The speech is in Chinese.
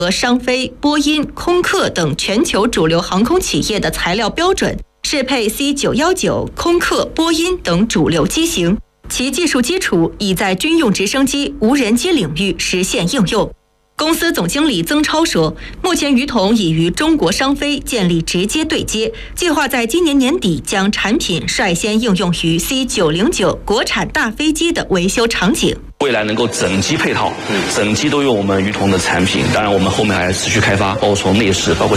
和商飞、波音、空客等全球主流航空企业的材料标准，适配 C919、空客、波音等主流机型，其技术基础已在军用直升机、无人机领域实现应用。公司总经理曾超说，目前余统已与中国商飞建立直接对接，计划在今年年底将产品率先应用于 C909 国产大飞机的维修场景。 未来能够整机配套，整机都有我们余统的产品。当然，我们后面还持续开发，包括从内饰，包括